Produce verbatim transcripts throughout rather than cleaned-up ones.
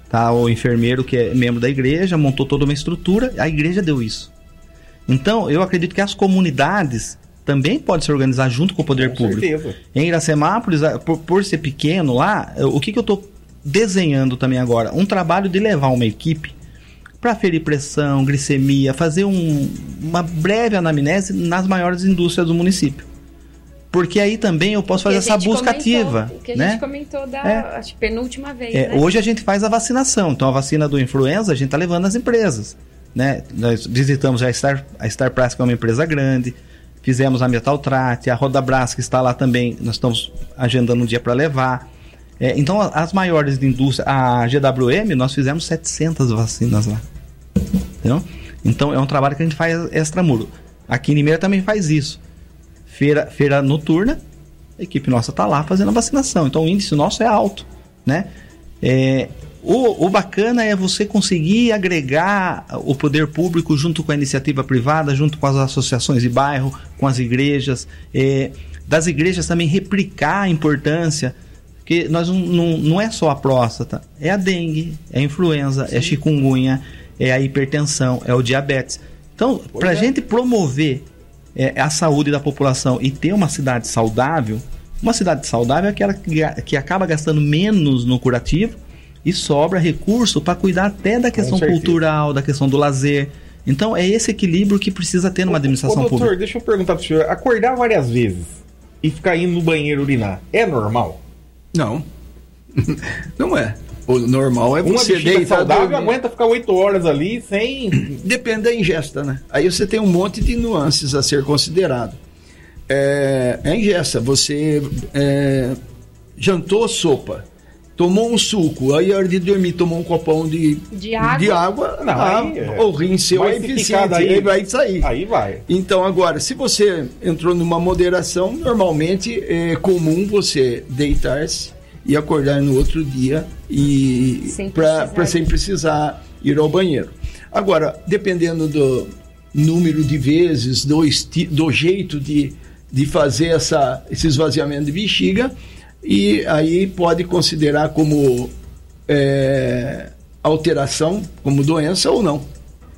tá? O enfermeiro que é membro da igreja, montou toda uma estrutura, a igreja deu isso. Então, eu acredito que as comunidades também podem se organizar junto com o poder com público. Certeza. Em Iracemápolis, por, por ser pequeno lá, o que, que eu estou desenhando também agora? Um trabalho de levar uma equipe para ferir pressão, glicemia, fazer um, uma breve anamnese nas maiores indústrias do município. Porque aí também eu posso fazer essa busca comentou, ativa. O que a né? gente comentou da é. acho, penúltima vez. É, né? Hoje a gente faz a vacinação. Então a vacina do influenza a gente está levando às empresas. Né? Nós visitamos a Star, a Star Price, que é uma empresa grande. Fizemos a Metaltrate, a Rodabras, que está lá também. Nós estamos agendando um dia para levar. É, então as maiores de indústria, a G W M, nós fizemos setecentas vacinas lá. Entendeu? Então é um trabalho que a gente faz extramuro. Aqui em Limeira também faz isso. Feira, feira noturna, a equipe nossa está lá fazendo a vacinação. Então o índice nosso é alto, né? É, o, o bacana é você conseguir agregar o poder público junto com a iniciativa privada, junto com as associações de bairro, com as igrejas, é, das igrejas também replicar a importância, porque nós não, não, não é só a próstata, é a dengue, é a influenza, Sim. é a chikungunya, é a hipertensão, é o diabetes. Então, para a é. gente promover É, a saúde da população e ter uma cidade saudável, uma cidade saudável é aquela que, que acaba gastando menos no curativo e sobra recurso para cuidar até da questão cultural, da questão do lazer. Então é esse equilíbrio que precisa ter numa administração ô, ô, doutor, pública. Deixa eu perguntar para o senhor, acordar várias vezes e ficar indo no banheiro urinar, é normal? Não, não é. O normal é uma você deitar saudável dormir. Aguenta ficar oito horas ali sem... Depende da ingesta, né? Aí você tem um monte de nuances a ser considerado. É, é a ingesta. Você é, jantou sopa, tomou um suco, aí a hora de dormir tomou um copão de, de água, de água não, ah, aí, é, o rim seu é eficiente, daí, aí vai sair. Aí vai. Então agora, se você entrou numa moderação, normalmente é comum você deitar-se e acordar no outro dia e para sem precisar ir ao banheiro. Agora, dependendo do número de vezes, do, esti- do jeito de, de fazer essa, esse esvaziamento de bexiga, e aí pode considerar como é, alteração, como doença ou não.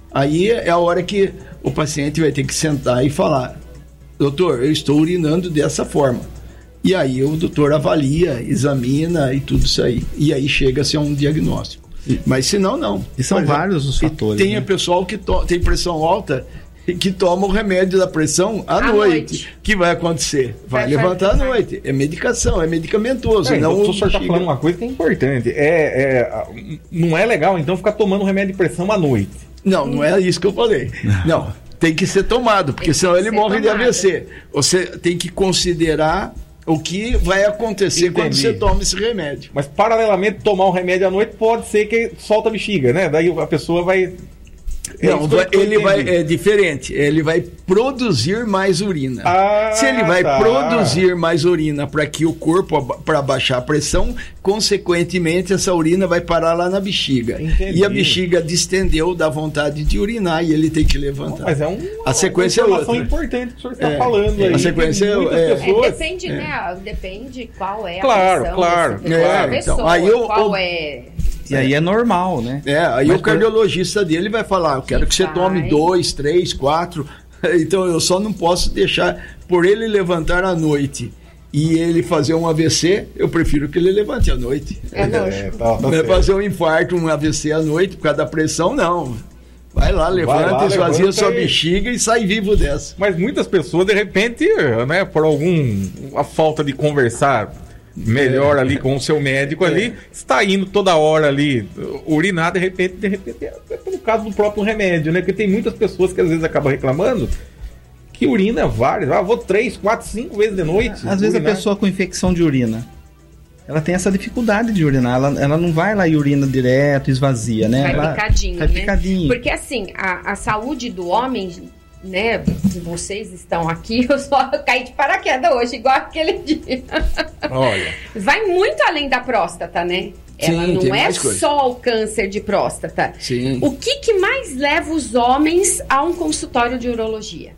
Aí é a hora que o paciente vai ter que sentar e falar: doutor, eu estou urinando dessa forma. E aí o doutor avalia, examina e tudo isso aí. E aí chega-se a um diagnóstico. Mas se não, não. E são exemplo, vários os fatores. Tem né? a pessoal que to- tem pressão alta e que toma o remédio da pressão à, à noite. noite. O que vai acontecer? Vai, vai levantar vai. à noite. É medicação, é medicamentoso. É, não então, o senhor está falando uma coisa que é importante. É, é, não é legal, então, ficar tomando remédio de pressão à noite. Não, não é isso que eu falei. Não, tem que ser tomado, porque senão ele morre tomado. de A V C. Você tem que considerar o que vai acontecer Entendi. quando você toma esse remédio. Mas, paralelamente, tomar um remédio à noite pode ser que solta a bexiga, né? Daí a pessoa vai... Não, vai, ele vai... É diferente. Ele vai produzir mais urina. Ah, Se ele vai tá. produzir mais urina para que o corpo... para baixar a pressão, consequentemente, essa urina vai parar lá na bexiga. Entendi. E a bexiga distendeu da vontade de urinar e ele tem que levantar. Mas é um, a sequência uma informação é importante que o senhor está é, falando aí. A sequência é... Pessoas, é depende, é. né? Depende qual é a claro, pressão claro, desse, claro. pessoa, Então, aí eu, qual eu, é... E aí é normal, né? É, aí Mas o cardiologista dele vai falar: eu quero que você tome dois, três, quatro. Então eu só não posso deixar, por ele levantar à noite e ele fazer um A V C, eu prefiro que ele levante à noite. É, é, tá, tá é fazer um infarto, um A V C à noite por causa da pressão, não. Vai lá, levanta, vai lá, esvazia levanta sua e... bexiga e sai vivo dessa. Mas muitas pessoas, de repente, né, por alguma falta de conversar melhor ali com o seu médico ali, é. está indo toda hora ali urinar, de repente, de repente é pelo caso do próprio remédio, né? Porque tem muitas pessoas que às vezes acabam reclamando que urina várias, ah, vou três, quatro, cinco vezes de noite. Às vezes urinar. A pessoa com infecção de urina, ela tem essa dificuldade de urinar, ela, ela não vai lá e urina direto, esvazia, né? Vai ela, picadinho, vai né? picadinho. Porque assim, a, a saúde do homem, né, vocês estão aqui, eu só caí de paraquedas hoje, igual aquele dia. Olha. Vai muito além da próstata, né? Ela Sim, não é só o câncer de próstata. Sim. O que, que mais leva os homens a um consultório de urologia?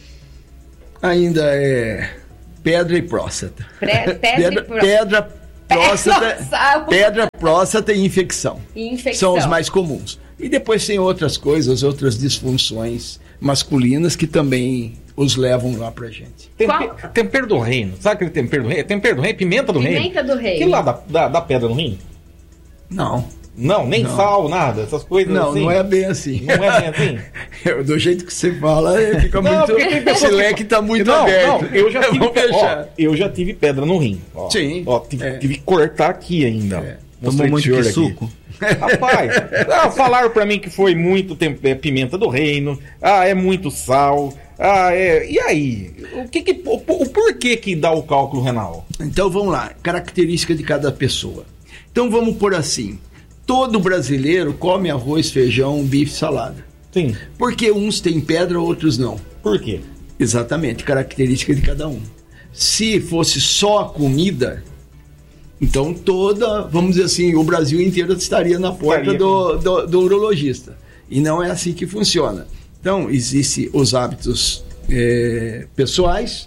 Ainda é pedra e próstata. Pre- pedra, pedra, e pró- pedra, próstata, Nossa, pedra, próstata e infecção. infecção. São os mais comuns. E depois tem outras coisas, outras disfunções masculinas que também os levam lá pra gente. Tempe, tempero do reino. Sabe aquele tempero do reino? Tempero do reino? Pimenta do pimenta reino. Pimenta do reino. Aquilo lá da, da, da pedra no rim? Não. Não, nem não. Sal, nada, essas coisas não, assim. Não, não é bem assim. Não é bem assim? Eu, do jeito que você fala, fica não, muito... Esse leque tá muito não, aberto. Não, eu já, tive, ó, eu já tive pedra no rim. Ó. Sim. Ó, tive, é. tive que cortar aqui ainda. É. Tomou muito de suco? Rapaz, ah, falaram pra mim que foi muito tempo, é, pimenta do reino, ah, é muito sal, ah, é... E aí? O, que que, o, o porquê que dá o cálculo renal? Então vamos lá, característica de cada pessoa. Então vamos por assim, todo brasileiro come arroz, feijão, bife, salada. Sim. Porque uns têm pedra, outros não. Por quê? Exatamente, característica de cada um. Se fosse só a comida... Então toda, vamos dizer assim, o Brasil inteiro estaria na porta do, do, do urologista. E não é assim que funciona. Então, existem os hábitos é, pessoais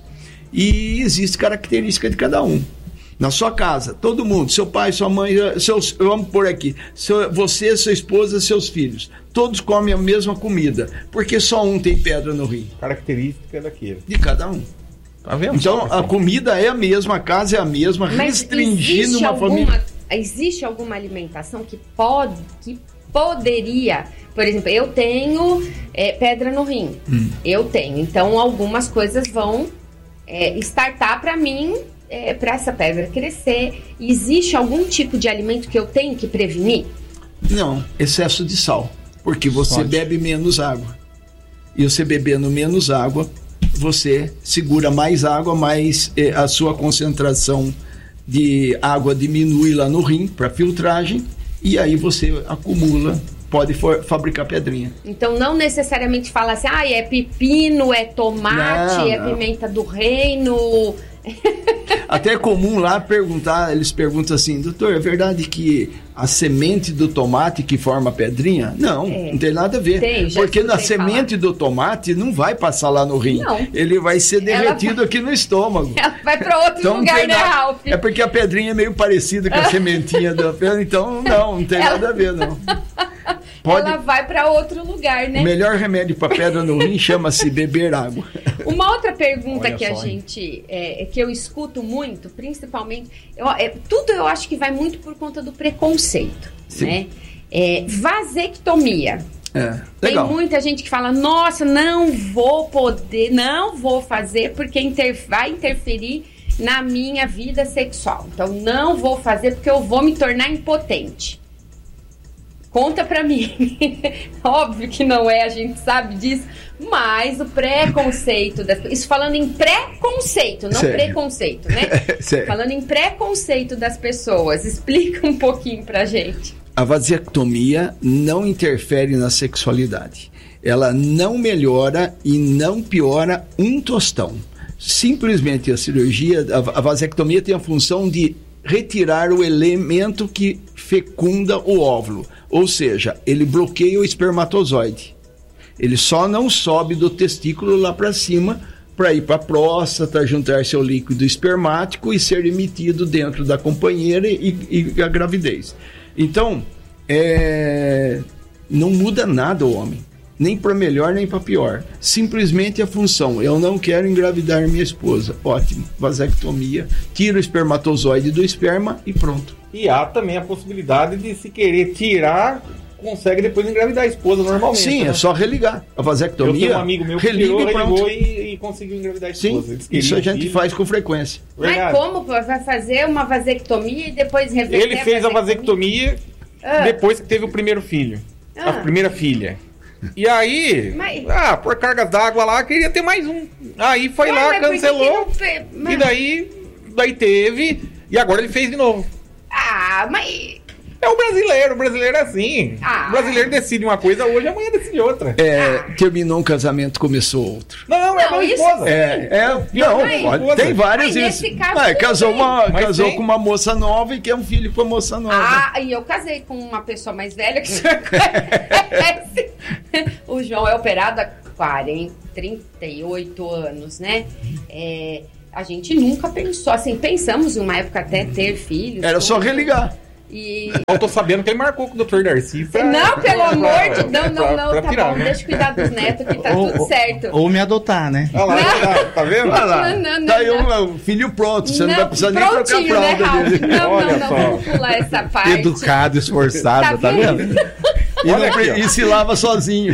e existe característica de cada um. Na sua casa, todo mundo, seu pai, sua mãe, seus, vamos por aqui, seu, você, sua esposa, seus filhos, todos comem a mesma comida, porque só um tem pedra no rim. Característica daquele. De cada um. Tá vendo? Então, a comida é a mesma, a casa é a mesma, mas restringindo uma alguma, família. Existe alguma alimentação que pode, que poderia, por exemplo, eu tenho é, pedra no rim, hum. eu tenho, então algumas coisas vão é, startar para mim, é, para essa pedra crescer. Existe algum tipo de alimento que eu tenho que prevenir? Não, excesso de sal, porque você pode. Bebe menos água, e você bebendo menos água, você segura mais água, mais eh, a sua concentração de água diminui lá no rim para filtragem e aí você acumula, pode for, fabricar pedrinha. Então não necessariamente fala assim, ah, é pepino, é tomate, não, é não. pimenta do reino. Até é comum lá perguntar, eles perguntam assim, doutor, é verdade que a semente do tomate que forma pedrinha? Não, é. não tem nada a ver. Tem, porque na semente falar. do tomate não vai passar lá no rim. Não. Ele vai ser derretido vai... aqui no estômago. Ela vai para outro então, lugar, né, Ralf? É porque a pedrinha é meio parecida com a sementinha da pedra, então não, não tem Ela... nada a ver, não. Pode... Ela vai para outro lugar, né? O melhor remédio para pedra no rim chama-se beber água. Uma outra pergunta Olha que a só, gente, é, que eu escuto muito, principalmente, eu, é, tudo eu acho que vai muito por conta do preconceito, Sim. né? É, vasectomia. É, Tem muita gente que fala, nossa, não vou poder, não vou fazer porque inter, vai interferir na minha vida sexual. Então não vou fazer porque eu vou me tornar impotente. Conta pra mim. Óbvio que não é, a gente sabe disso, mas o preconceito das... Isso falando em preconceito, não Sério? preconceito, né? Sério? Falando em preconceito das pessoas. Explica um pouquinho pra gente. A vasectomia não interfere na sexualidade. Ela não melhora e não piora um tostão. Simplesmente a cirurgia, a vasectomia tem a função de retirar o elemento que fecunda o óvulo. Ou seja, ele bloqueia o espermatozoide. Ele só não sobe do testículo lá para cima para ir para a próstata, juntar seu líquido espermático e ser emitido dentro da companheira e, e a gravidez. Então, é, não muda nada o homem. Nem para melhor, nem para pior. Simplesmente a função. Eu não quero engravidar minha esposa. Ótimo. Vasectomia. Tira o espermatozoide do esperma e pronto. E há também a possibilidade de se querer tirar, consegue depois engravidar a esposa normalmente. Sim, né? É só religar. A vasectomia, eu tenho um amigo meu que religa tirou, e religou e, e conseguiu engravidar a esposa. Sim, isso a gente filho. faz com frequência. Verdade. Mas como? Vai fazer uma vasectomia e depois reverter Ele fez a vasectomia, a vasectomia ah. depois que teve o primeiro filho. Ah. A primeira filha. E aí, mas... ah, por cargas d'água lá, queria ter mais um. Aí foi Ué, lá, cancelou. Fe... Mas... E daí, daí teve. E agora ele fez de novo. Ah, mas... É o brasileiro, o brasileiro é assim. Ah. O brasileiro decide uma coisa hoje, amanhã decide outra. É, ah. Terminou um casamento, começou outro. Não, é não, a esposa. É, é, não, pode, tem várias isso. Ah, casou uma, casou com uma moça nova e quer um filho com uma moça nova. Ah, e eu casei com uma pessoa mais velha que o senhor conhece. O João é operado há quarenta, trinta e oito anos, né? É... A gente nunca pensou, assim, pensamos em uma época até ter filhos. Era só religar. E... Eu tô sabendo que ele marcou com o doutor Darcy pra... Não, pelo amor de Deus, não, não, não, pra tá tirar, bom, né? deixa eu cuidar dos netos que tá ou, tudo certo. Ou me adotar, né? Olha lá, tá, tá vendo? Olha lá, Não, não, não, tá aí não. um filho pronto, você não, Não, vai precisar nem trocar a prontinho, né, fralda Ralf? dele. Não, Olha não, não, só. vamos pular essa parte. Educado, esforçado, tá, Tá vendo? vendo? E, não Olha pre- aqui, ó. e se lava sozinho.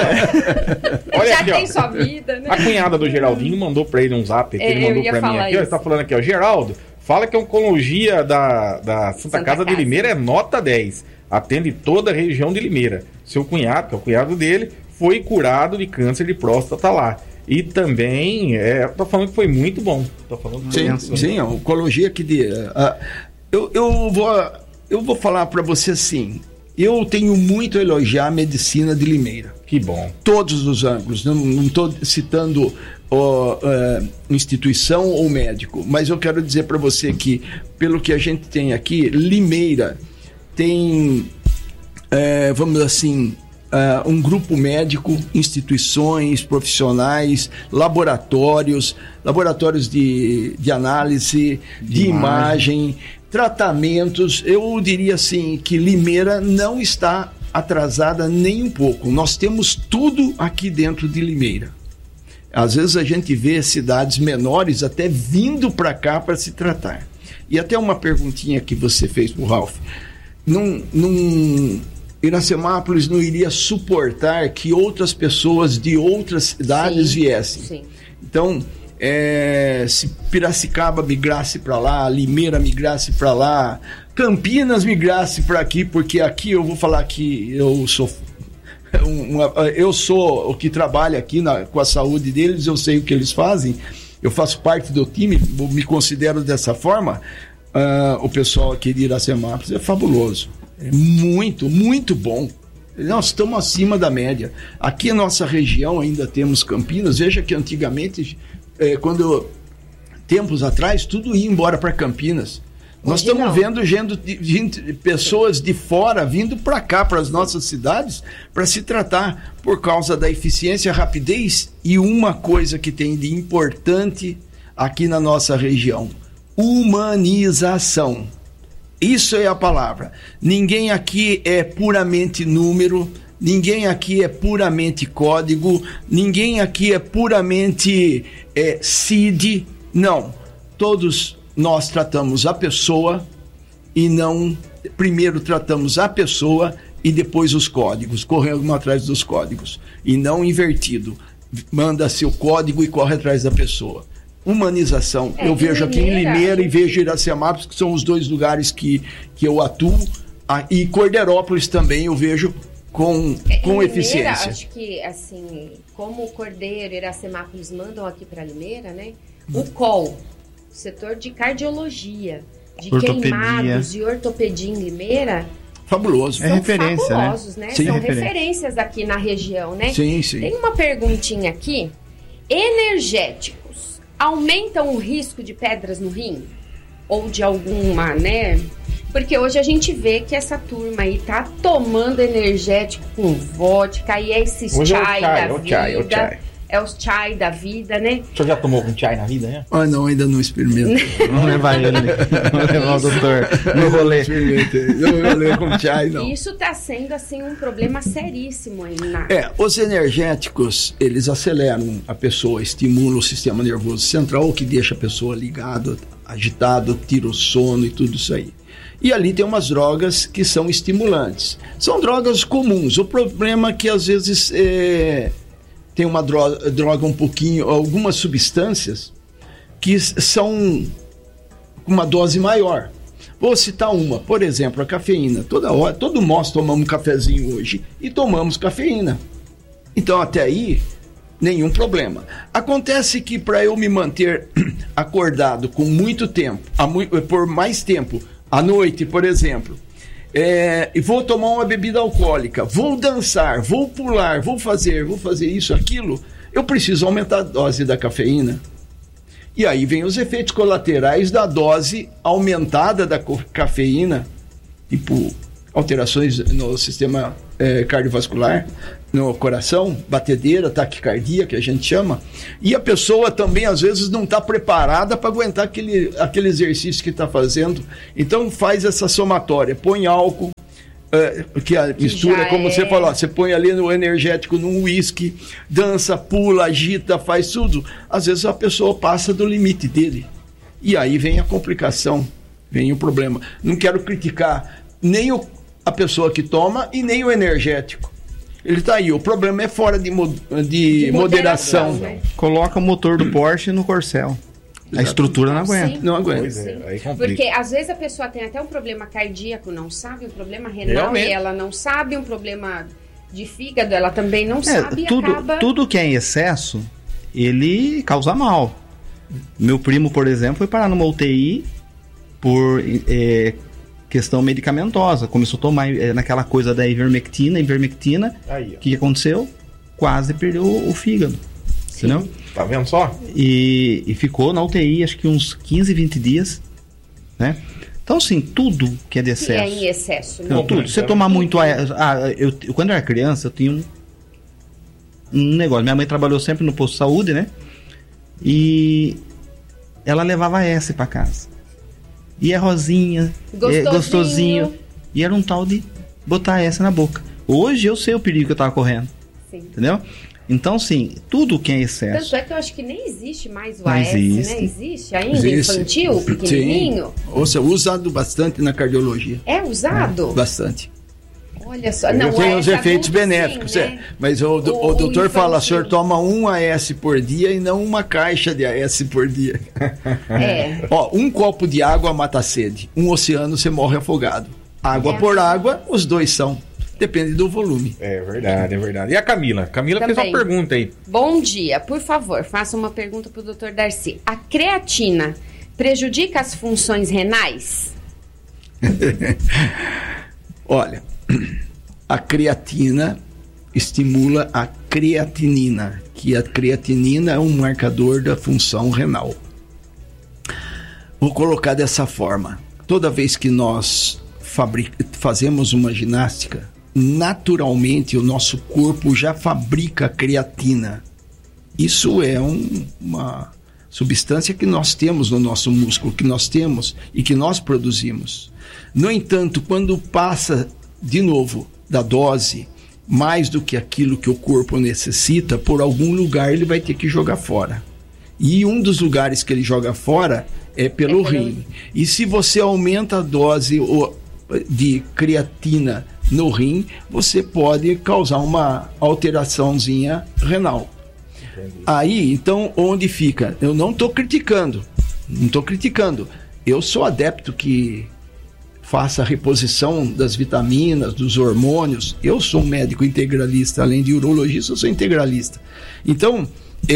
Não. Olha Já aqui, ó. tem sua vida, né? A cunhada do Geraldinho mandou pra ele um zap que É, ele eu mandou ia pra mim falar aqui. Ó, ele isso. tá falando aqui, ó. Geraldo, fala que a oncologia da, da Santa, Santa Casa, de Casa. Limeira é nota dez. Atende toda a região de Limeira. Seu cunhado, que é o cunhado dele, foi curado de câncer de próstata lá. E também, é, tô falando que foi muito bom. Tô falando que Sim, foi sim, a oncologia que de, uh, eu, eu vou eu vou falar para você assim. Eu tenho muito a elogiar a medicina de Limeira. Que bom. Todos os ângulos. Não estou citando ó, uh, instituição ou médico, mas eu quero dizer para você que, pelo que a gente tem aqui, Limeira tem, é, vamos assim, uh, um grupo médico, instituições, profissionais, laboratórios, laboratórios de, de análise, de, de imagem. imagem, tratamentos. Eu diria assim que Limeira não está atrasada nem um pouco. Nós temos tudo aqui dentro de Limeira. Às vezes a gente vê cidades menores até vindo para cá para se tratar. E até uma perguntinha que você fez para o Ralf. Não, não, Iracemápolis não iria suportar que outras pessoas de outras cidades Sim, viessem. sim. Então, é, se Piracicaba migrasse para lá, Limeira migrasse para lá, Campinas migrasse para aqui, porque aqui eu vou falar que eu sou uma, eu sou o que trabalha aqui na, com a saúde deles, eu sei o que eles fazem, eu faço parte do time, me considero dessa forma. Uh, o pessoal aqui de Iracemápolis é fabuloso, é muito, muito bom. Nós estamos acima da média. Aqui na nossa região ainda temos Campinas. Veja que antigamente, eh, quando tempos atrás, tudo ia embora para Campinas. Nós Hoje estamos não. vendo gente, gente, pessoas de fora vindo para cá, para as nossas cidades, para se tratar por causa da eficiência, rapidez e uma coisa que tem de importante aqui na nossa região: humanização. Isso é a palavra. Ninguém aqui é puramente número, ninguém aqui é puramente código, ninguém aqui é puramente é, C I D. Não. Todos nós tratamos a pessoa e não... Primeiro tratamos a pessoa e depois os códigos, correndo atrás dos códigos. E não invertido. Manda seu código e corre atrás da pessoa. Humanização. É, eu vejo aqui em Limeira, Limeira e vejo Iracemápolis, que são os dois lugares que, que eu atuo. Ah, e Corderópolis também eu vejo com, É, com em eficiência. Limeira, acho que, assim, como o Cordeiro e Iracemápolis mandam aqui para Limeira, né? O C O L, setor de cardiologia, de Ortopedia. queimados e ortopedia em Limeira, Fabuloso. É são referência, né? fabulosos, né? Sim, São referência. referências aqui na região, né? Sim, sim. Tem uma perguntinha aqui. Energéticos aumentam o risco de pedras no rim? Ou de alguma, né? Porque hoje a gente vê que essa turma aí tá tomando energético com vodka e é esses Hoje é o chai chai, da é o vida. chai, é o chai. É os chai da vida, né? O senhor já tomou algum chai na vida, né? Ah, não, ainda não experimento. Vamos levar ele. Vamos levar o doutor no rolê. Experimentei. Eu rolê com chai, não. Isso tá sendo, assim, um problema seríssimo aí na... É, os energéticos, eles aceleram a pessoa, estimulam o sistema nervoso central, o que deixa a pessoa ligada, agitada, tira o sono e tudo isso aí. E ali tem umas drogas que são estimulantes. São drogas comuns. O problema é que às vezes é, tem uma droga, droga um pouquinho, algumas substâncias que são com uma dose maior. Vou citar uma, por exemplo, a cafeína. Toda hora, todo nós tomamos um cafezinho hoje e tomamos cafeína. Então até aí, nenhum problema. Acontece que para eu me manter acordado com muito tempo, por mais tempo, à noite, por exemplo, é, e vou tomar uma bebida alcoólica, vou dançar, vou pular, vou fazer, vou fazer isso, aquilo, eu preciso aumentar a dose da cafeína. E aí vem os efeitos colaterais da dose aumentada da cafeína, tipo alterações no sistema é, cardiovascular, no coração, batedeira, taquicardia, que a gente chama, e a pessoa também, às vezes, não está preparada para aguentar aquele, aquele exercício que está fazendo. Então, faz essa somatória, põe álcool, é, que a mistura, Já como é. você falou, você põe ali no energético, num uísque, dança, pula, agita, faz tudo. Às vezes, a pessoa passa do limite dele. E aí vem a complicação, vem o problema. Não quero criticar nem o, a pessoa que toma e nem o energético. Ele está aí, o problema é fora de, mo, de, de moderação. moderação. Né? Coloca o motor do Porsche no Corcel. Exatamente. A estrutura não aguenta. Sim. Não aguenta. É, Porque às vezes a pessoa tem até um problema cardíaco, não sabe, um problema renal, Realmente. e ela não sabe, um problema de fígado, ela também não é, sabe tudo, e acaba... Tudo que é em excesso, ele causa mal. Meu primo, por exemplo, foi parar numa U T I por... É, questão medicamentosa, começou a tomar é, naquela coisa da ivermectina, ivermectina, o que aconteceu? Quase perdeu o fígado, Sim. entendeu? Tá vendo só? E, e ficou na U T I acho que uns quinze, vinte dias, né? Então, assim, tudo que é de excesso. Que é em excesso, né? Não, tudo. Você tomar muito... Ah, eu, eu, quando eu era criança, eu tinha um, um negócio. Minha mãe trabalhou sempre no posto de saúde, né? E ela levava S pra casa. E é rosinha, gostosinho. É gostosinho. E era um tal de botar essa na boca. Hoje eu sei o perigo que eu tava correndo. Sim. Entendeu? Então, sim, tudo que é excesso. Tanto é que eu acho que nem existe mais o Não A S, existe. né? Existe ainda, existe. infantil, pequenininho. Sim. Ou seja, usado bastante na cardiologia. É usado? É, bastante. Olha só. Não, tem os efeitos adulto, benéficos. sim, é. né? Mas o, o, o, o doutor o fala, o senhor toma um A S por dia e não uma caixa de A S por dia. É. Ó, um copo de água mata a sede. Um oceano você morre afogado. Água é. por água, os dois são. Depende do volume. É verdade, é verdade. E a Camila? Camila Também. fez uma pergunta aí. Bom dia. Por favor, faça uma pergunta para o doutor Darcy. A creatina prejudica as funções renais? Olha, a creatina estimula a creatinina, que a creatinina é um marcador da função renal. Vou colocar dessa forma. Toda vez que nós fabric... fazemos uma ginástica, naturalmente o nosso corpo já fabrica creatina. Isso é um, uma substância que nós temos no nosso músculo, que nós temos e que nós produzimos. No entanto, quando passa de novo da dose, mais do que aquilo que o corpo necessita, por algum lugar ele vai ter que jogar fora. E um dos lugares que ele joga fora é pelo é rim. Pelo... E se você aumenta a dose de creatina no rim, você pode causar uma alteraçãozinha renal. Entendi. Aí, então, onde fica? Eu não estou criticando, não estou criticando. Eu sou adepto que faça a reposição das vitaminas, dos hormônios. Eu sou um médico integralista, além de urologista, eu sou integralista. Então,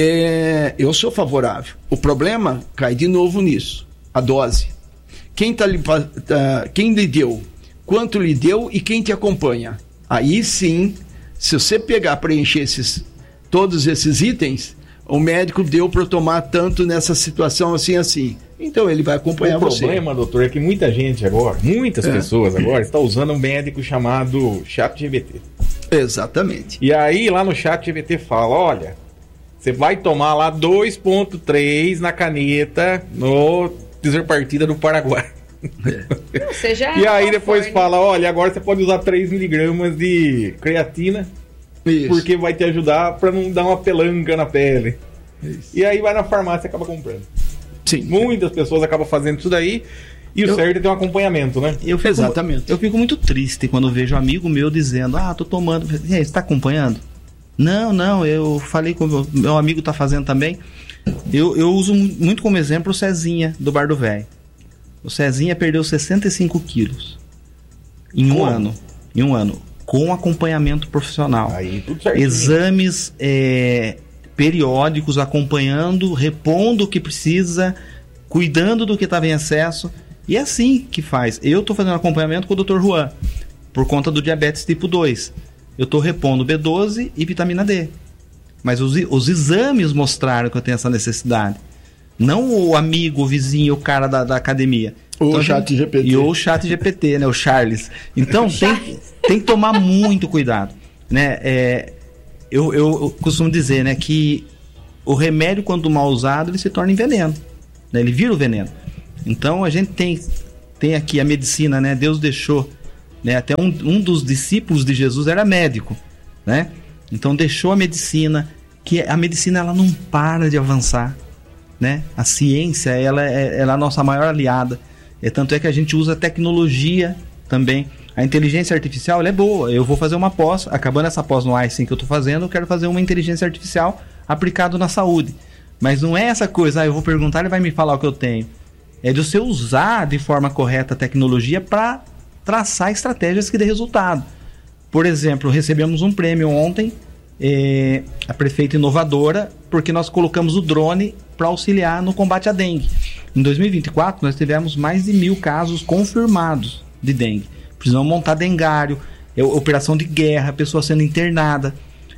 é, eu sou favorável. O problema cai de novo nisso, a dose. Quem, tá, tá, quem lhe deu, quanto lhe deu e quem te acompanha. Aí sim, se você pegar, preencher esses, todos esses itens, o médico deu para eu tomar tanto nessa situação assim, assim. Então ele vai acompanhar você. O problema, você. doutor, é que muita gente agora, muitas é. pessoas agora, está usando um médico chamado ChatGPT. Exatamente. E aí lá no ChatGPT fala, olha, você vai tomar lá dois ponto três na caneta no Partida do Paraguai. É. Ou seja, e aí depois for, fala, olha, agora você pode usar três miligramas de creatina. Isso. Porque vai te ajudar para não dar uma pelanca na pele. Isso. E aí vai na farmácia e acaba comprando. Sim. Muitas pessoas acabam fazendo isso daí. E o eu, certo é ter um acompanhamento, né? Eu fico, Exatamente. Eu fico muito triste quando vejo um amigo meu dizendo, ah, tô tomando. E aí, você tá acompanhando? Não, não, eu falei com o meu, meu amigo tá fazendo também. Eu, eu uso muito como exemplo o Cezinha, do Bar do Velho. O Cezinha perdeu sessenta e cinco quilos. Em um ano. Em um ano. Com acompanhamento profissional. Aí, tudo certinho. Exames é, periódicos, acompanhando, repondo o que precisa, cuidando do que estava em excesso. E é assim que faz. Eu estou fazendo acompanhamento com o doutor Juan, por conta do diabetes tipo dois. Eu estou repondo B doze e vitamina D. Mas os, os exames mostraram que eu tenho essa necessidade. Não o amigo, o vizinho, o cara da, da academia. Ou então, o chat G P T. E ou o chat G P T, né? O Charles. Então tem, tem que tomar muito cuidado, né? É, eu, eu costumo dizer, né, que o remédio, quando mal usado, ele se torna em veneno, né? Ele vira o veneno. Então a gente tem, tem aqui a medicina, né? Deus deixou, né? Até um, um dos discípulos de Jesus era médico, né? Então deixou a medicina, que a medicina ela não para de avançar, né? A ciência ela é, ela é a nossa maior aliada. É, tanto é que a gente usa tecnologia também. A inteligência artificial ela é boa. Eu vou fazer uma pós, acabando essa pós no Einstein que eu estou fazendo, eu quero fazer uma inteligência artificial aplicado na saúde. Mas não é essa coisa, ah, eu vou perguntar, ele vai me falar o que eu tenho. É de você usar de forma correta a tecnologia para traçar estratégias que dê resultado. Por exemplo, recebemos um prêmio ontem, é, a prefeita inovadora, porque nós colocamos o drone para auxiliar no combate à dengue. Em dois mil e vinte e quatro, nós tivemos mais de mil casos confirmados de dengue. Precisamos montar dengário, é, operação de guerra, pessoa sendo internada.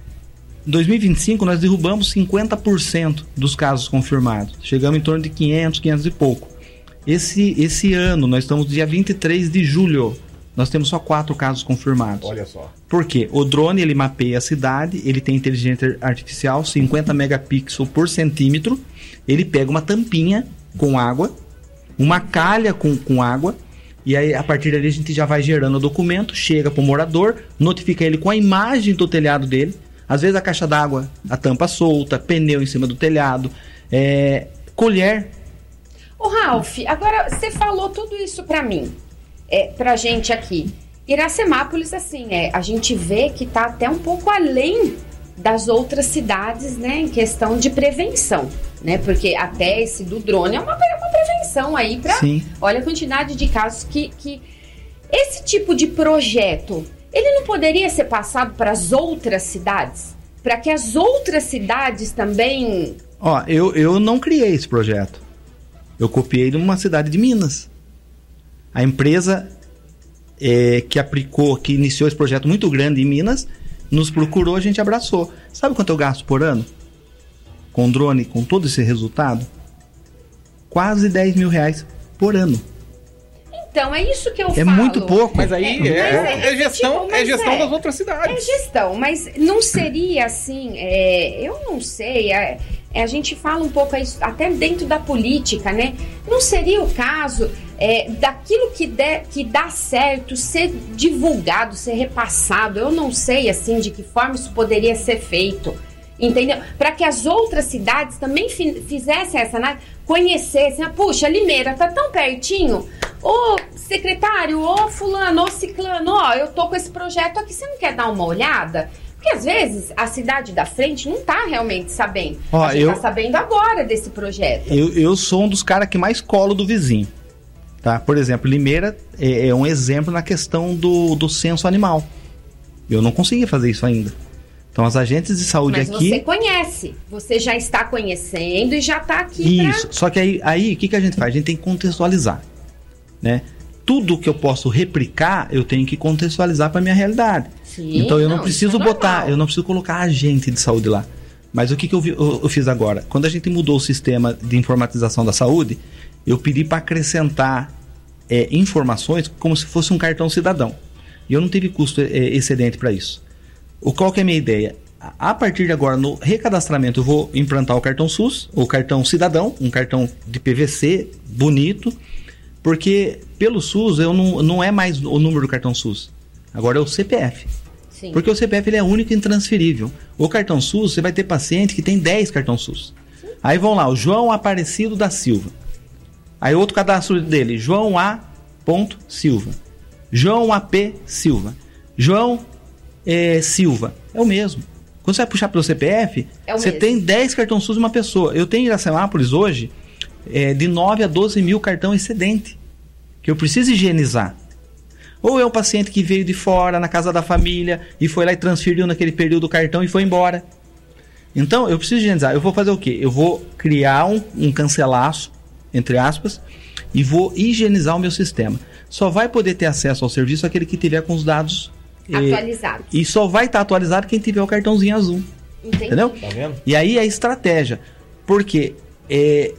Em dois mil e vinte e cinco, nós derrubamos cinquenta por cento dos casos confirmados. Chegamos em torno de quinhentos, quinhentos e pouco. Esse, esse ano, nós estamos no dia vinte e três de julho. Nós temos só quatro casos confirmados. Olha só. Por quê? O drone, ele mapeia a cidade, ele tem inteligência artificial, cinquenta megapixels por centímetro. Ele pega uma tampinha com água, uma calha com, com água, e aí a partir dali a gente já vai gerando o documento, chega para o morador, notifica ele com a imagem do telhado dele. Às vezes a caixa d'água, a tampa solta, pneu em cima do telhado, é, colher. Ô Ralf, agora você falou tudo isso para mim, é, pra gente aqui. Iracemápolis, assim, é, a gente vê que tá até um pouco além das outras cidades, né, em questão de prevenção, né, porque até esse do drone é uma, uma prevenção aí para, olha a quantidade de casos que, que esse tipo de projeto, ele não poderia ser passado para as outras cidades, para que as outras cidades também... Ó, eu, eu não criei esse projeto, eu copiei de uma cidade de Minas. A empresa é, que aplicou, que iniciou esse projeto muito grande em Minas, nos procurou, a gente abraçou. Sabe quanto eu gasto por ano? Com drone, com todo esse resultado? Quase dez mil reais por ano. Então, é isso que eu é falo. É muito pouco. Mas aí é, é, é, é gestão, tipo, é gestão é, das outras cidades. É gestão, mas não seria assim, é, eu não sei, é, é, a gente fala um pouco isso, até dentro da política, né? Não seria o caso é, daquilo que, der, que dá certo ser divulgado, ser repassado? Eu não sei, assim, de que forma isso poderia ser feito, entendeu? Para que as outras cidades também fi, fizessem essa análise, conhecessem, ah, puxa, Limeira tá tão pertinho, ô secretário, ô fulano, ô ciclano, ó, eu tô com esse projeto aqui, você não quer dar uma olhada? Porque às vezes a cidade da frente não tá realmente sabendo. Ó, a gente eu, tá sabendo agora desse projeto. Eu, eu sou um dos caras que mais colo do vizinho. Tá? Por exemplo, Limeira é, é um exemplo na questão do, do censo animal. Eu não consegui fazer isso ainda. Então, as agentes de saúde Mas aqui... Mas você conhece, você já está conhecendo e já está aqui. Isso, pra... só que aí, aí o que, que a gente faz? A gente tem que contextualizar, né? Tudo que eu posso replicar, eu tenho que contextualizar para minha realidade. Sim, então, eu não, não preciso botar, eu não preciso colocar agente de saúde lá. Mas o que, que eu, vi, eu, eu fiz agora? Quando a gente mudou o sistema de informatização da saúde, eu pedi para acrescentar é, informações como se fosse um cartão cidadão. E eu não tive custo é, excedente para isso. O, qual que é a minha ideia? A partir de agora, no recadastramento, eu vou implantar o cartão SUS, o cartão cidadão, um cartão de P V C, bonito, porque pelo SUS eu não, não é mais o número do cartão SUS, agora é o C P F. Sim. Porque o C P F ele é único e intransferível. O cartão SUS, você vai ter paciente que tem dez cartões SUS. Sim. Aí vão lá, o João Aparecido da Silva. Aí outro cadastro dele, João A. Silva. João A P. Silva. João é, Silva. É o mesmo. Quando você vai puxar pelo C P F, é você mesmo. Tem dez cartões SUS de uma pessoa. Eu tenho em Iracemápolis hoje é, de nove a doze mil cartão excedente, que eu preciso higienizar. Ou é um paciente que veio de fora, na casa da família, e foi lá e transferiu naquele período o cartão e foi embora. Então, eu preciso higienizar. Eu vou fazer o quê? Eu vou criar um, um cancelaço, entre aspas, e vou higienizar o meu sistema. Só vai poder ter acesso ao serviço aquele que tiver com os dados atualizados. E, e só vai estar atualizado quem tiver o cartãozinho azul. Entendi. Entendeu? Tá vendo? E aí a estratégia. Porque é,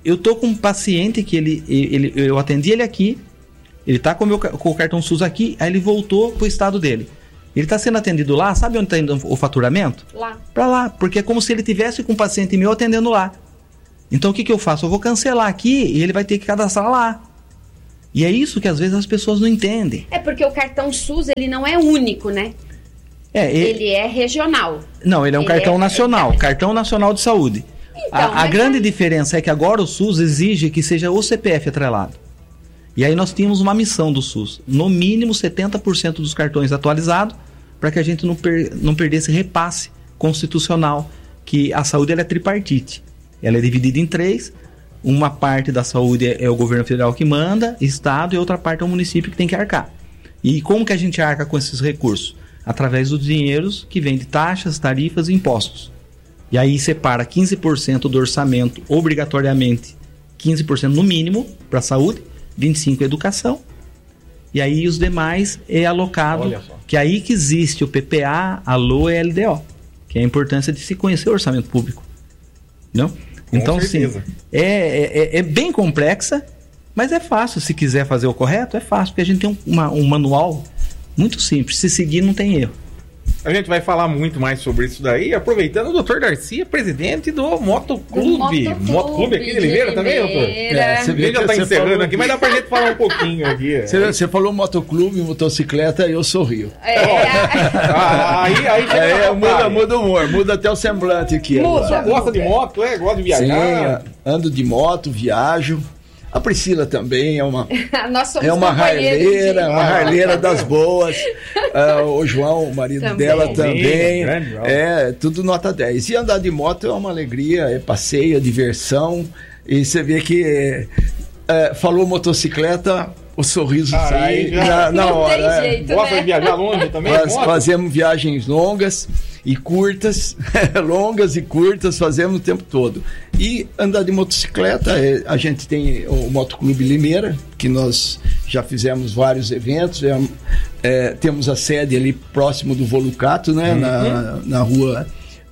eu tô com um paciente que ele, ele eu atendi ele aqui, ele tá com o, meu, com o cartão SUS aqui, aí ele voltou pro estado dele. Ele tá sendo atendido lá, sabe onde tá indo o faturamento? Lá. Pra lá, porque é como se ele tivesse com um paciente meu atendendo lá. Então o que que eu faço? Eu vou cancelar aqui e ele vai ter que cadastrar lá. E é isso que às vezes as pessoas não entendem. É porque o cartão SUS, ele não é único, né? É, ele, ele é regional. Não, ele é um ele cartão é, nacional, é, cartão nacional de saúde. Então, a a grande é... diferença é que agora o SUS exige que seja o C P F atrelado. E aí nós tínhamos uma missão do SUS, no mínimo setenta por cento dos cartões atualizados, para que a gente não, per, não perdesse repasse constitucional, que a saúde ela é tripartite. Ela é dividida em três, uma parte da saúde é, é o governo federal que manda, estado, e outra parte é o município que tem que arcar. E como que a gente arca com esses recursos? Através dos dinheiros que vem de taxas, tarifas e impostos. E aí separa quinze por cento do orçamento, obrigatoriamente, quinze por cento no mínimo para a saúde, vinte e cinco por cento educação, e aí os demais é alocado, que é aí que existe o P P A, a L O E e a L D O, que é a importância de se conhecer o orçamento público. Não? Então, sim, é, é, é bem complexa, mas é fácil. Se quiser fazer o correto, é fácil, porque a gente tem um, uma, um manual muito simples. Se seguir, não tem erro. A gente vai falar muito mais sobre isso daí, aproveitando o doutor Darcy, é presidente do Motoclube. Do Motoclube aqui de Limeira também, doutor? É, você vê, já está encerrando falou... aqui, mas dá pra gente falar um pouquinho aqui. Você, você falou motoclube, motocicleta, eu sorrio. É. ah, aí aí é, muda, muda o humor, muda até o semblante aqui. Você gosta de moto, é? Gosta de viajar? Sim, ando de moto, viajo. A Priscila também é uma é uma harleira, uma harleira das boas. Uh, o João, o marido também. dela também. Sim, é, tudo nota dez. E andar de moto é uma alegria, é passeio, é diversão. E você vê que é, falou motocicleta, o sorriso Aí, sai na, na hora. Não tem jeito, é. Gosta né? de viajar longe também? Nós fazemos viagens longas e curtas, longas e curtas, fazemos o tempo todo. E andar de motocicleta, a gente tem o Motoclube Limeira, que nós já fizemos vários eventos, é, é, temos a sede ali próximo do Volucato, né, uhum. na, na rua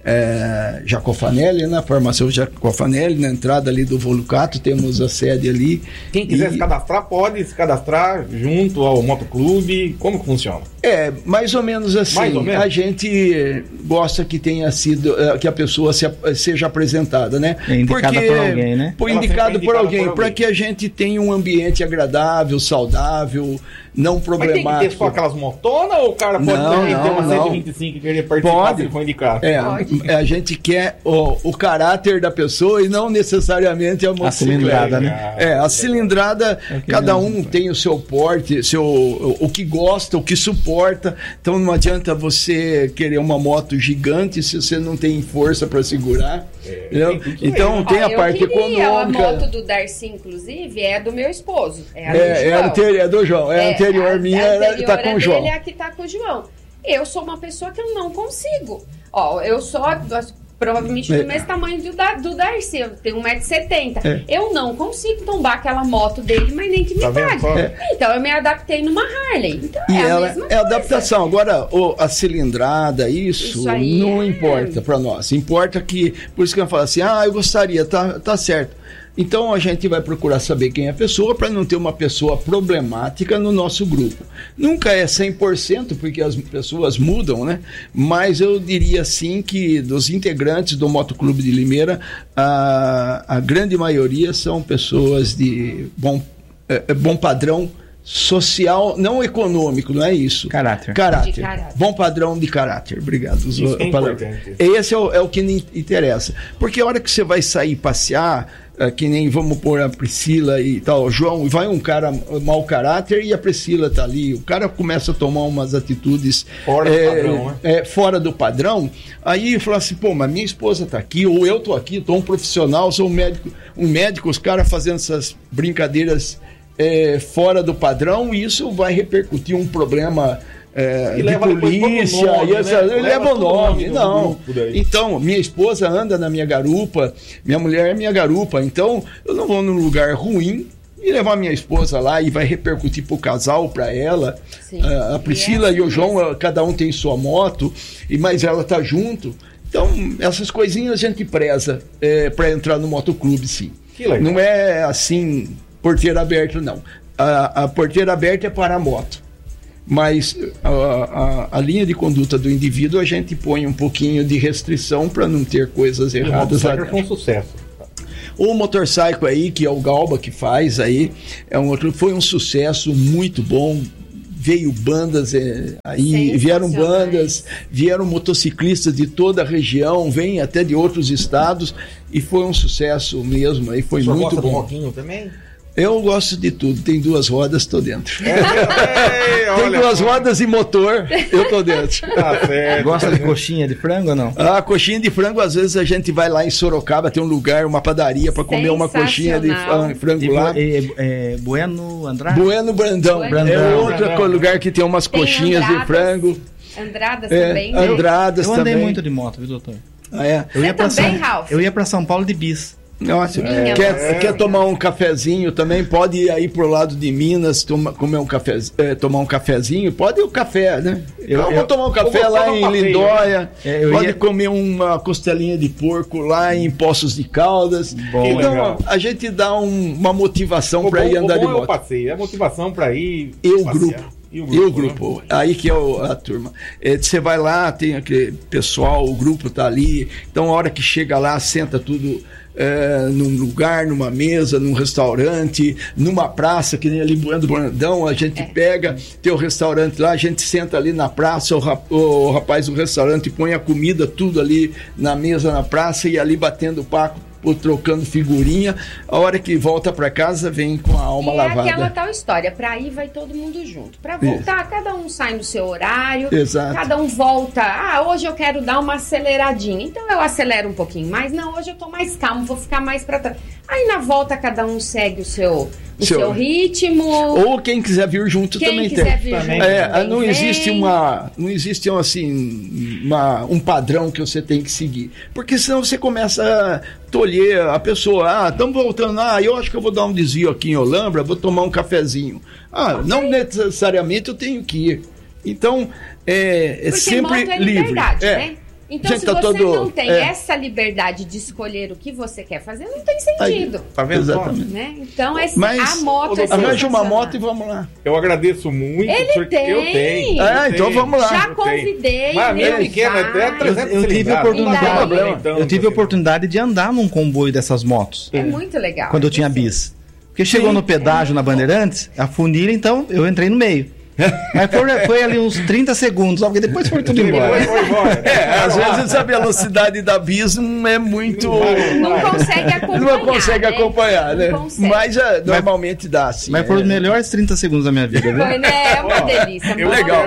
é, Jacofanelli, na farmácia Jacofanelli, na entrada ali do Volucato, temos a sede ali. Quem quiser e... se cadastrar, pode se cadastrar junto ao Motoclube. Como que funciona? É, mais ou menos assim. Mais ou menos? A gente gosta que tenha sido, que a pessoa se, seja apresentada, né? É indicada Porque, por alguém, né? Por indicado por alguém, para que a gente tenha um ambiente agradável, saudável, não problemático. Mas tem que ter só aquelas motonas ou o cara pode não, também não, ter uma não. cento e vinte e cinco e querer participar pode. se for indicado? É, pode. A gente quer o, o caráter da pessoa e não necessariamente a motocicleta. A cilindrada, né? É, a cilindrada, é cada um tem o seu porte, seu, o, o que gosta, o que suporta. Então não adianta você querer uma moto gigante se você não tem força para segurar. É, tem então tem ah, a parte queria, econômica. A moto do Darcy, inclusive, é do meu esposo. É, a é, do é, anterior, é do João. É, é anterior a, minha, a anterior tá com o João. Ele é a que tá com o João. Eu sou uma pessoa que eu não consigo. Ó, eu sou provavelmente do mesmo tamanho do, da, do Darcy, eu tenho um metro e setenta. É. Eu não consigo tombar aquela moto dele, mas nem que me tá pague. É. Então eu me adaptei numa Harley. Então e é ela a mesma é coisa. adaptação. Agora, o, a cilindrada, isso, isso não é... importa para nós. Importa que, por isso que eu falo assim, ah, eu gostaria, tá, tá certo. Então a gente vai procurar saber quem é a pessoa para não ter uma pessoa problemática no nosso grupo. Nunca é cem por cento, porque as pessoas mudam, né? Mas eu diria sim que dos integrantes do Motoclube de Limeira, a, a grande maioria são pessoas de bom, é, bom padrão social, não econômico, não é isso? Caráter. Caráter. caráter. Bom padrão de caráter. Obrigado. Isso é importante. Esse é o, é o que interessa. Porque a hora que você vai sair passear, é, que nem vamos pôr a Priscila e tal, João, vai um cara mau caráter e a Priscila tá ali, o cara começa a tomar umas atitudes fora é, do padrão, né? É, fora do padrão, aí fala assim, pô, mas minha esposa tá aqui, ou eu tô aqui, tô um profissional, sou um médico, um médico, os caras fazendo essas brincadeiras é, fora do padrão, e isso vai repercutir um problema É, de polícia, nome, e essa, né? leva o nome, não. Então, minha esposa anda na minha garupa, minha mulher é minha garupa, então eu não vou num lugar ruim e levar minha esposa lá e vai repercutir pro casal, para ela. A, a Priscila e, é assim e o João, mesmo. Cada um tem sua moto, e mas ela tá junto. Então, essas coisinhas a gente preza é, para entrar no motoclube, sim. Que legal. Não é assim, porteira aberta, não. A, a porteira aberta é para a moto. Mas a, a, a linha de conduta do indivíduo a gente põe um pouquinho de restrição para não ter coisas erradas lá dentro. Foi um sucesso. O motorcycle aí, que é o Galba que faz aí, é um outro, foi um sucesso muito bom. Veio bandas é, aí, vieram bandas, vieram motociclistas de toda a região, vêm até de outros estados e foi um sucesso mesmo. Aí foi muito bom. Um pouquinho também? Eu gosto de tudo, tem duas rodas, tô dentro. É, é, tem duas pô. rodas e motor, eu tô dentro. Tá certo. Gosta de coxinha de frango ou não? Ah, coxinha de frango, às vezes a gente vai lá em Sorocaba, tem um lugar, uma padaria para comer uma coxinha de frango lá. É, é, é Bueno Andrade? Bueno Brandão. Brandão. É outro Brandão. lugar que tem umas tem coxinhas Andradas, de frango. Andradas é, também. Andradas eu andei também. muito de moto, viu, doutor? Ah, é? Eu ia, pra também, São, Ralf? eu ia pra São Paulo de bis. Nossa, é, quer, é. quer tomar um cafezinho também? Pode ir aí pro lado de Minas, toma, comer um café, é, tomar um cafezinho. Pode ir o café, né? Eu, eu vou tomar um café lá em Lindóia. É, pode ia... comer uma costelinha de porco lá em Poços de Caldas. Bom, então legal. A gente dá um, uma motivação para ir andar de moto. Eu passei, é motivação para ir. E o grupo. E o grupo, e o grupo né? Aí que é o, a turma. É, você vai lá, tem aquele pessoal, o grupo tá ali. Então a hora que chega lá, senta tudo. É, num lugar, numa mesa, num restaurante, numa praça, que nem ali Bueno Brandão, a gente é. pega, tem o restaurante lá, a gente senta ali na praça, o, rap, o rapaz do restaurante põe a comida, tudo ali na mesa, na praça, e ali batendo papo, trocando figurinha, a hora que volta para casa vem com a alma e lavada. É aquela tal história, para ir vai todo mundo junto, para voltar Isso. cada um sai no seu horário, Exato. cada um volta, ah, hoje eu quero dar uma aceleradinha, então eu acelero um pouquinho mais, não, hoje eu tô mais calmo, vou ficar mais para trás, aí na volta cada um segue o seu o seu, seu ritmo. Ou quem quiser vir junto quem também quiser tem. Vir também. Junto, é, também não vem. existe uma, não existe um, assim, uma, um padrão que você tem que seguir, porque senão você começa a tolher a pessoa. Ah, estamos voltando. Ah, eu acho que eu vou dar um desvio aqui em Olambra, vou tomar um cafezinho. Ah, okay. Não necessariamente eu tenho que ir. Então é, é sempre é livre. É. Né? Então, gente, se tá você todo, não tem é. essa liberdade de escolher o que você quer fazer, não tem sentido. Aí, tá vendo? Exatamente. Né? Então, é, Mas, a moto é arranja uma moto e vamos lá. Eu agradeço muito. Ele tem. Eu tenho. Ah, eu então tenho. vamos lá. Já convidei. Mas a minha pequena é trezentos Eu tive a oportunidade, então, eu tive a oportunidade de andar num comboio dessas motos. É muito legal. Quando eu tinha bis. Porque chegou Sim, no pedágio é na Bandeirantes, a funilha, então eu entrei no meio. Mas foi, foi ali uns trinta segundos, porque depois foi tudo embora. Foi embora. É, às vezes a velocidade da bis não é muito. Não consegue acompanhar. Não consegue né? acompanhar, né? Consegue. Mas uh, normalmente dá, sim. Mas foram os melhores trinta segundos da minha vida, viu? Foi, né? É uma delícia. É legal.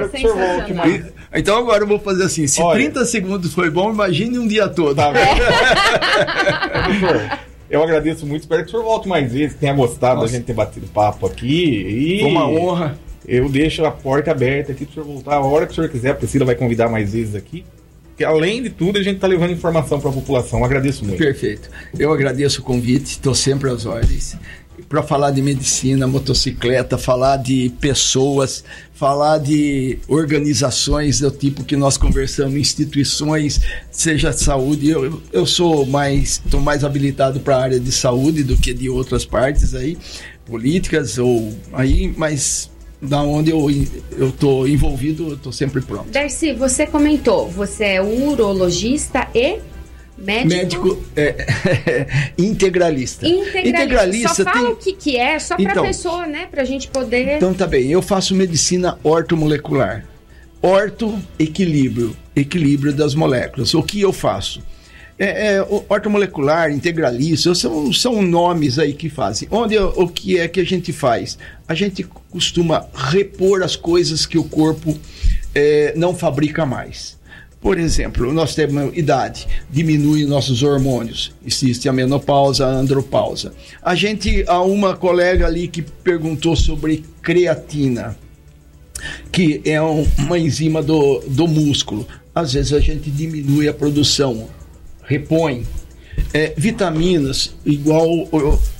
É então agora eu vou fazer assim: se Olha, trinta segundos foi bom, imagine um dia todo. Tá é. Eu agradeço muito, espero que o senhor volte mais vezes, tenha gostado Nossa. da gente ter batido papo aqui. E foi uma honra. Eu deixo a porta aberta aqui para o senhor voltar a hora que o senhor quiser. A Priscila vai convidar mais vezes aqui. Porque, além de tudo, a gente está levando informação para a população. Eu agradeço muito. Perfeito. Eu agradeço o convite, estou sempre às ordens. Para falar de medicina, motocicleta, falar de pessoas, falar de organizações do tipo que nós conversamos, instituições, seja saúde. Eu, eu sou mais, estou mais habilitado para a área de saúde do que de outras partes aí, políticas ou aí, mas da onde eu eu tô envolvido, eu tô sempre pronto. Darcy, você comentou, você é urologista e médico? Médico é, integralista. integralista. Integralista. Só fala tem... o que, que é, só para a então, pessoa, né? Pra gente poder... Então tá bem, eu faço medicina ortomolecular. Orto, equilíbrio. Equilíbrio das moléculas. O que eu faço? É, é, ortomolecular, integralista, são, são nomes aí que fazem. Onde o que é que a gente faz? A gente costuma repor as coisas que o corpo é, não fabrica mais. Por exemplo, nós temos idade, diminui nossos hormônios, existe a menopausa, a andropausa. A gente, há uma colega ali que perguntou sobre creatina, que é um, uma enzima do, do músculo. Às vezes a gente diminui a produção, repõe. É, vitaminas, igual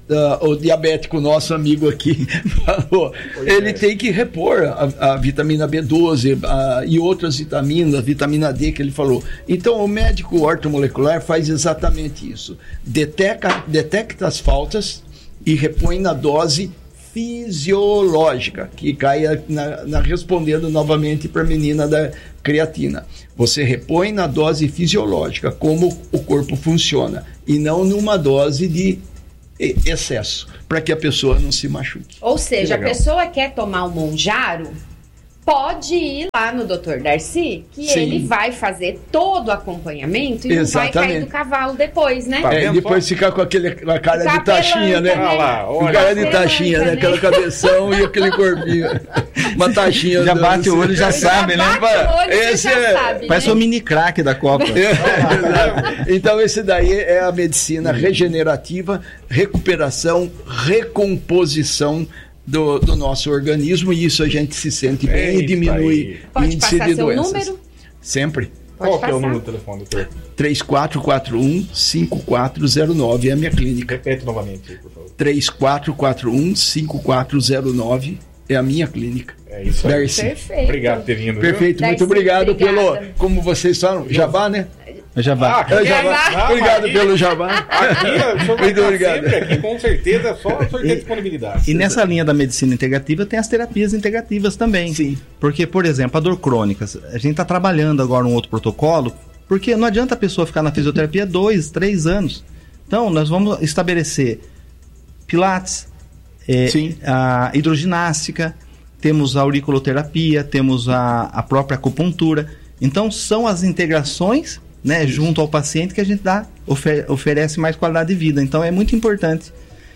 uh, o diabético, nosso amigo aqui, falou, pois ele é. tem que repor a, a vitamina B doze a, e outras vitaminas, a vitamina D que ele falou. Então, o médico ortomolecular faz exatamente isso. Detecta, detecta as faltas e repõe na dose fisiológica, que cai na, na, respondendo novamente para a menina da creatina. Você repõe na dose fisiológica, como o corpo funciona, e não numa dose de excesso, para que a pessoa não se machuque. Ou seja, a pessoa quer tomar um Monjaro, pode ir lá no doutor Darcy, que Sim. ele vai fazer todo o acompanhamento e Exatamente. não vai cair do cavalo depois, né? É, e depois ficar com aquele, aquela cara Ficar de taxinha, né? Ah lá, olha. Cara de taxinha, né? Aquela cabeção e aquele corpinho. Uma taxinha. Já bate o olho, já, já sabe, né? Olho, esse já é... sabe, Parece né? um mini craque da Copa. É, então esse daí é a medicina regenerativa, recuperação, recomposição Do, do nosso organismo, e isso a gente se sente bem Eita e diminui o índice de doenças. Pode passar seu número? Sempre. Pode Qual que é o número do telefone, doutor? três quatro quatro um, cinco quatro zero nove é a minha clínica. Repete novamente, por favor. três quatro quatro um, cinco quatro zero nove é a minha clínica. É isso aí. Darcy. Perfeito. Obrigado por ter vindo. Perfeito, Darcy, muito obrigado obrigada. pelo, como vocês falam, jabá, né? Jabá. Ah, é jabá. Ah, obrigado aqui, pelo jabá. Aqui, o senhor vai Muito obrigado. sempre aqui, com certeza, é só o senhor ter disponibilidade. E nessa linha da medicina integrativa tem as terapias integrativas também. Sim. Porque, por exemplo, a dor crônica, a gente está trabalhando agora um outro protocolo, porque não adianta a pessoa ficar na fisioterapia dois, três anos. Então, nós vamos estabelecer pilates, é, a hidroginástica, temos a auriculoterapia, temos a, a própria acupuntura. Então, são as integrações, né, junto ao paciente que a gente dá, ofer- oferece mais qualidade de vida. Então, é muito importante.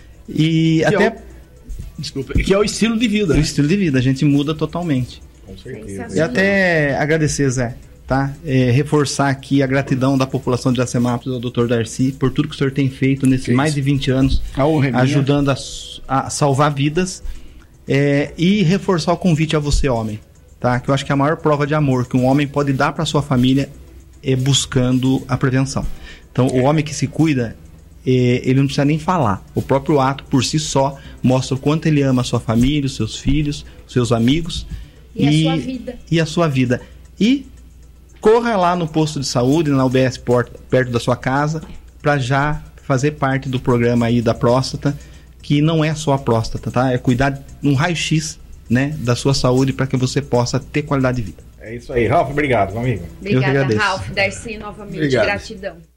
E que até... É o... Desculpa, que é o estilo de vida. O né? estilo de vida, a gente muda totalmente. Com certeza. E até agradecer, Zé, tá? É, reforçar aqui a gratidão da população de Iracemápolis ao doutor Darcy por tudo que o senhor tem feito nesses mais de vinte anos, ajudando a, a salvar vidas, é, e reforçar o convite a você, homem, tá? Que eu acho que é a maior prova de amor que um homem pode dar para sua família é buscando a prevenção. Então, o homem que se cuida, é, ele não precisa nem falar. O próprio ato, por si só, mostra o quanto ele ama a sua família, os seus filhos, os seus amigos. E, e a sua vida. E a sua vida. E corra lá no posto de saúde, na U B S perto da sua casa, para já fazer parte do programa aí da próstata, que não é só a próstata, tá? É cuidar um raio-x, né, da sua saúde para que você possa ter qualidade de vida. É isso aí. Ralf, obrigado, meu amigo. Obrigada, Ralf. Darcy, novamente, Obrigado. Gratidão.